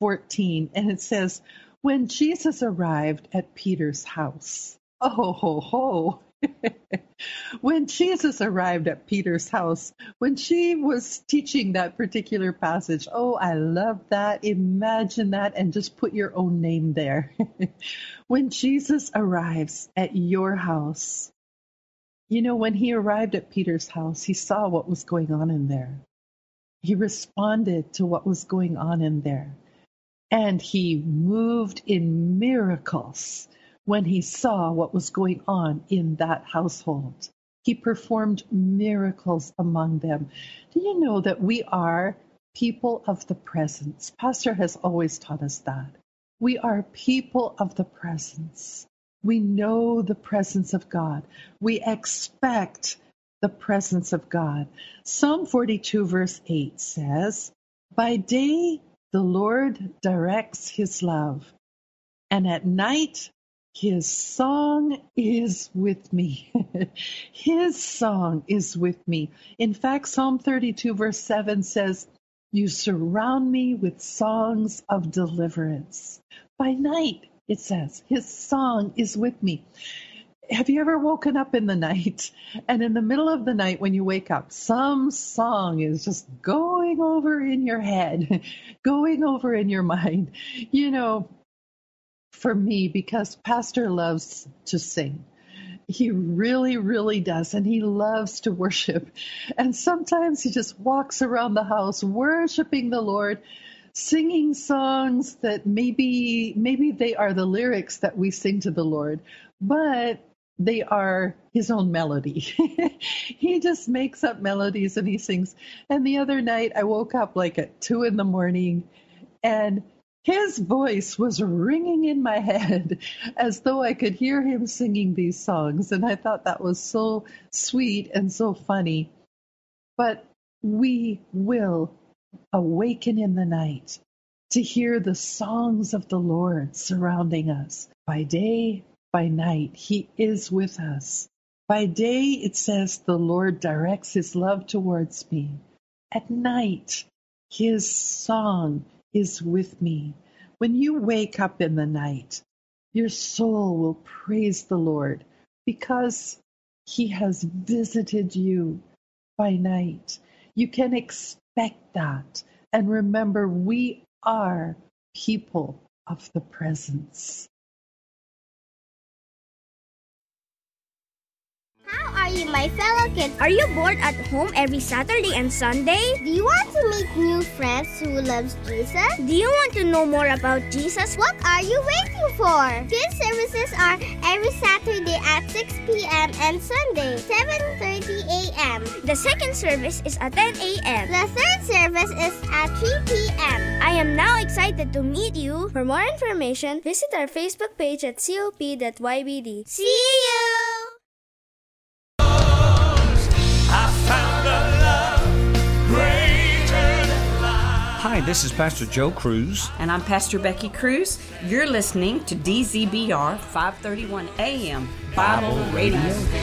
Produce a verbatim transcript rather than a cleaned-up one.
fourteen, and it says, when Jesus arrived at Peter's house. Oh, ho, ho. When Jesus arrived at Peter's house, when she was teaching that particular passage, oh, I love that. Imagine that and just put your own name there. When Jesus arrives at your house, you know, when he arrived at Peter's house, he saw what was going on in there. He responded to what was going on in there. And he moved in miracles when he saw what was going on in that household. He performed miracles among them. Do you know that we are people of the presence? Pastor has always taught us that. We are people of the presence. We know the presence of God. We expect the presence of God. Psalm forty-two verse eight says, by day the Lord directs his love, and at night his song is with me. His song is with me. In fact, Psalm thirty-two verse seven says, you surround me with songs of deliverance. By night, it says, his song is with me. Have you ever woken up in the night, and in the middle of the night when you wake up, some song is just going over in your head, going over in your mind? You know, for me, because Pastor loves to sing. He really, really does. And he loves to worship. And sometimes he just walks around the house worshiping the Lord, singing songs that maybe, maybe they are the lyrics that we sing to the Lord, but they are his own melody. He just makes up melodies and he sings. And the other night I woke up like at two in the morning, and his voice was ringing in my head as though I could hear him singing these songs. And I thought that was so sweet and so funny. But we will awaken in the night to hear the songs of the Lord surrounding us. By day, by night, he is with us. By day, it says the Lord directs his love towards me. At night, his song is with me. When you wake up in the night, your soul will praise the Lord because he has visited you by night. You can expect that. And remember, we are people of the presence. How are you, my fellow kids? Are you bored at home every Saturday and Sunday? Do you want to make new friends who loves Jesus? Do you want to know more about Jesus? What are you waiting for? Kids services are every Saturday at six p.m. and Sunday, seven thirty a.m. The second service is at ten a.m. The third service is at three p.m. I am now excited to meet you. For more information, visit our Facebook page at C O P dot Y B D. See you! Hi, this is Pastor Joe Cruz. And I'm Pastor Becky Cruz. You're listening to D Z B R five thirty-one A M Bible Radio.